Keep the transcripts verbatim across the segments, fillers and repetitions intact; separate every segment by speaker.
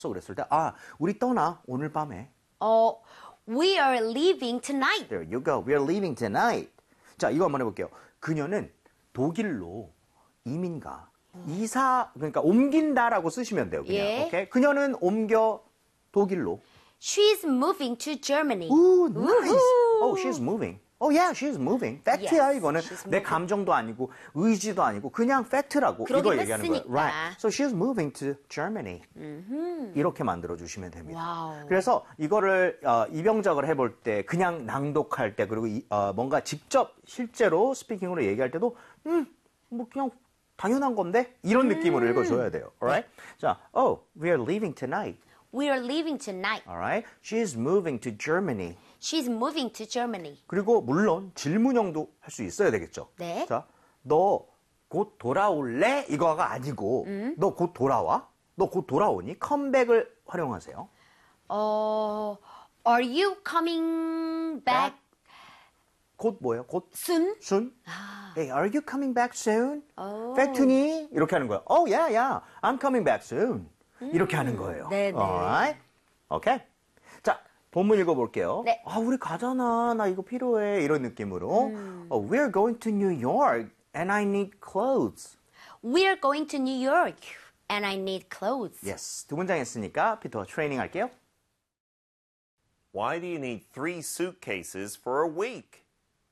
Speaker 1: 그랬을 때, 아, 우리 떠나, 오늘 밤에.
Speaker 2: 어, we are leaving tonight.
Speaker 1: There you go. We are leaving tonight. 자, 이거 한번 해볼게요. 그녀는 독일로 이민가. 이사, 그러니까 옮긴다라고 쓰시면 돼요. 그냥.
Speaker 2: 예.
Speaker 1: 오케이? 그녀는 옮겨 독일로.
Speaker 2: She's moving to Germany.
Speaker 1: Ooh, nice. Oh, she's moving. Oh, yeah, she's moving. 팩트야,
Speaker 2: Yes,
Speaker 1: 이거는.
Speaker 2: she's
Speaker 1: 내
Speaker 2: moving.
Speaker 1: 감정도 아니고, 의지도 아니고, 그냥 팩트라고. 이거
Speaker 2: 그러긴
Speaker 1: 얘기하는 거예요.
Speaker 2: 했으니까.
Speaker 1: Right. So she's moving to Germany. 이렇게 만들어주시면 됩니다.
Speaker 2: 와우.
Speaker 1: 그래서 이거를 어, 이병작을 해볼 때, 그냥 낭독할 때, 그리고 이, 어, 뭔가 직접 실제로 스피킹으로 얘기할 때도, 음, 뭐 그냥 당연한 건데? 이런 느낌으로 읽어줘야 돼요. Alright? 자, oh, we are leaving tonight.
Speaker 2: We are leaving tonight.
Speaker 1: Alright? She's moving to Germany.
Speaker 2: She's moving to Germany.
Speaker 1: 그리고 물론 질문형도 할 수 있어야 되겠죠.
Speaker 2: 네.
Speaker 1: 자, 너 곧 돌아올래? 이거가 아니고,
Speaker 2: 음.
Speaker 1: 너 곧 돌아와? 너 곧 돌아오니? 컴백을 활용하세요.
Speaker 2: 어, are you coming back
Speaker 1: 곧 뭐예요? 곧
Speaker 2: soon?
Speaker 1: soon?
Speaker 2: 아.
Speaker 1: Hey, are you coming back soon?
Speaker 2: 오.
Speaker 1: 팩트니? 이렇게 하는 거예요. Oh, yeah, yeah. I'm coming back soon. 이렇게 하는 거예요.
Speaker 2: 네네.
Speaker 1: Alright? 오케이? 자, 본문 읽어볼게요.
Speaker 2: 네.
Speaker 1: 아, 우리 가잖아. 나 이거 필요해. 이런 느낌으로.
Speaker 2: 음.
Speaker 1: Oh, we're going to New York and I need clothes.
Speaker 2: We're going to New York and I need clothes.
Speaker 1: Yes. 두 문장 했으니까 피터 트레이닝 할게요.
Speaker 3: Why do you need three suitcases for a week?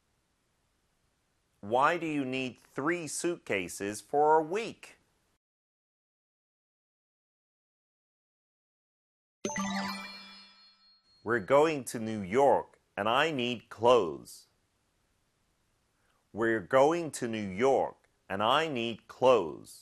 Speaker 3: Why do you need three suitcases for a week? We're going to New York and I need clothes. We're going to New York and I need clothes.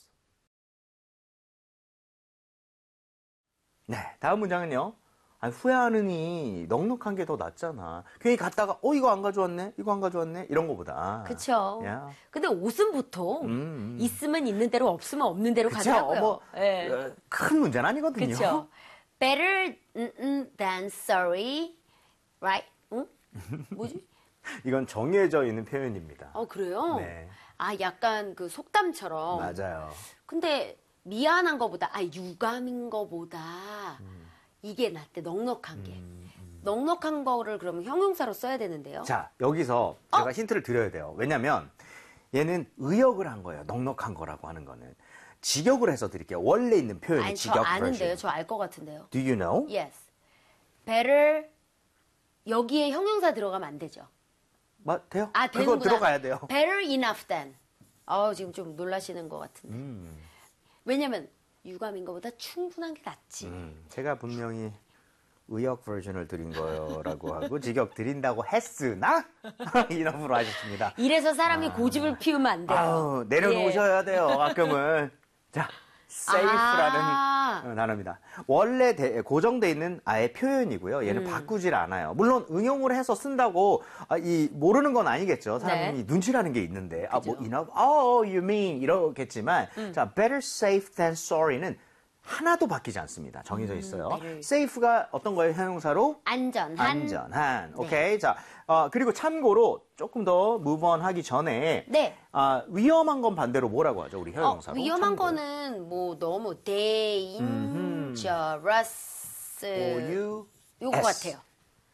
Speaker 1: 네, 다음 문장은요. 아, 후회하느니 넉넉한 게 더 낫잖아. 괜히 갔다가 어 이거 안 가져왔네, 이거 안 가져왔네 이런 거보다.
Speaker 2: 그쵸.
Speaker 1: 야.
Speaker 2: 근데 옷은 보통
Speaker 1: 음, 음.
Speaker 2: 있으면 있는 대로 없으면 없는 대로
Speaker 1: 그쵸?
Speaker 2: 가더라고요.
Speaker 1: 뭐,
Speaker 2: 예.
Speaker 1: 어, 큰 문제는 아니거든요.
Speaker 2: 그쵸. Better mm, mm, than sorry, right? 응? 뭐지?
Speaker 1: 이건 정해져 있는 표현입니다.
Speaker 2: 어, 그래요?
Speaker 1: 네.
Speaker 2: 아, 약간 그 속담처럼.
Speaker 1: 맞아요.
Speaker 2: 근데 미안한 거보다, 아, 유감인 거보다
Speaker 1: 음.
Speaker 2: 이게 낫대, 넉넉한 게. 넉넉한 거를 그러면 형용사로 써야 되는데요.
Speaker 1: 자, 여기서 제가 힌트를 드려야 돼요. 왜냐면 얘는 의역을 한 거예요. 넉넉한 거라고 하는 거는. 직역을 해서 드릴게요. 원래 있는 표현이
Speaker 2: 아니, 저
Speaker 1: 직역
Speaker 2: 아는데요.
Speaker 1: version.
Speaker 2: 저 알 것 같은데요.
Speaker 1: Do you know?
Speaker 2: Yes. better, 여기에 형용사 들어가면 안 되죠.
Speaker 1: 뭐, 돼요?
Speaker 2: 아,
Speaker 1: 그거
Speaker 2: 되는구나.
Speaker 1: 들어가야 돼요.
Speaker 2: better enough than. 어, 지금 좀 놀라시는 것 같은데.
Speaker 1: 음.
Speaker 2: 왜냐면 유감인 것보다 충분한 게 낫지.
Speaker 1: 음, 제가 분명히 의역 버전을 드린 거라고 하고 직역 드린다고 했으나 이놈으로 하셨습니다.
Speaker 2: 이래서 사람이 고집을 피우면 안 돼요.
Speaker 1: 아우, 내려놓으셔야 돼요. 가끔은. 자, safe라는
Speaker 2: 아.
Speaker 1: 단어입니다. 원래 대, 고정돼 있는 아예 표현이고요. 얘는
Speaker 2: 음.
Speaker 1: 바꾸질 않아요. 물론 응용을 해서 쓴다고 아, 이 모르는 건 아니겠죠. 사람이
Speaker 2: 네.
Speaker 1: 눈치라는 게 있는데 아, 뭐
Speaker 2: 그죠.
Speaker 1: enough, oh, you mean 이러겠지만
Speaker 2: 음.
Speaker 1: 자, better safe than sorry는 하나도 바뀌지 않습니다. 정해져 있어요.
Speaker 2: better.
Speaker 1: safe가 어떤 거예요? 형용사로?
Speaker 2: 안전한.
Speaker 1: 안전한.
Speaker 2: 네.
Speaker 1: 오케이. 자, 어, 그리고 참고로 조금 더 move on 하기 전에
Speaker 2: 네.
Speaker 1: 아, 위험한 건 반대로 뭐라고 하죠? 우리
Speaker 2: 어,
Speaker 1: 형용사로.
Speaker 2: 위험한
Speaker 1: 참고로.
Speaker 2: 거는 뭐 너무 dangerous
Speaker 1: O U
Speaker 2: 요거
Speaker 1: S.
Speaker 2: 같아요.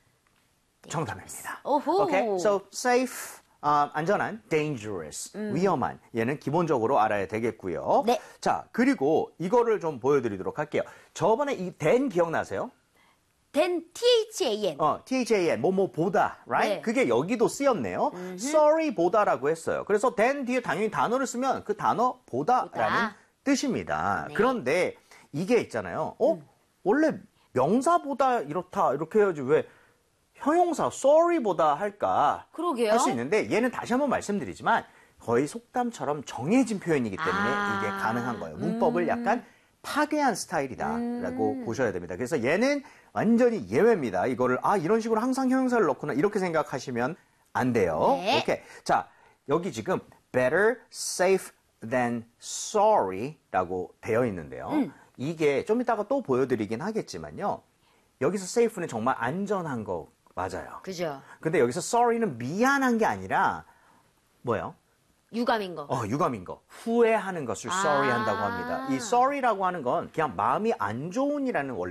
Speaker 1: 정답입니다.
Speaker 2: 오호.
Speaker 1: 오케이. So safe 아, 안전한, dangerous, 위험한. 얘는 기본적으로 알아야 되겠고요.
Speaker 2: 네.
Speaker 1: 자, 그리고 이거를 좀 보여드리도록 할게요. 저번에 이 than 기억나세요?
Speaker 2: then than.
Speaker 1: 어, than, 뭐뭐 보다, right?
Speaker 2: 네.
Speaker 1: 그게 여기도 쓰였네요. sorry 보다라고 했어요. 그래서 then 뒤에 당연히 단어를 쓰면 그 단어 보다라는
Speaker 2: 보다.
Speaker 1: 뜻입니다.
Speaker 2: 네.
Speaker 1: 그런데 이게 있잖아요. 어? 원래 명사보다 이렇다, 이렇게 해야지 왜 형용사 sorry보다 할까?
Speaker 2: 그러게요.
Speaker 1: 할 수 있는데 얘는 다시 한번 말씀드리지만 거의 속담처럼 정해진 표현이기 때문에
Speaker 2: 아.
Speaker 1: 이게 가능한 거예요. 문법을 약간 파괴한 스타일이다라고
Speaker 2: 음.
Speaker 1: 보셔야 됩니다. 그래서 얘는 완전히 예외입니다. 이거를 아 이런 식으로 항상 형용사를 넣구나 이렇게 생각하시면 안 돼요.
Speaker 2: 네.
Speaker 1: 오케이. 자, 여기 지금 better safe than sorry라고 되어 있는데요.
Speaker 2: 음.
Speaker 1: 이게 좀 이따가 또 보여드리긴 하겠지만요. 여기서 safe는 정말 안전한 거 맞아요.
Speaker 2: 그죠.
Speaker 1: 근데 여기서 sorry는 미안한 게 아니라 뭐예요?
Speaker 2: 유감인 거.
Speaker 1: 어, 유감인 거. 후회하는 것을 sorry
Speaker 2: 아.
Speaker 1: 한다고 합니다. 이 sorry라고 하는 건 그냥 마음이 안 좋은이라는 원래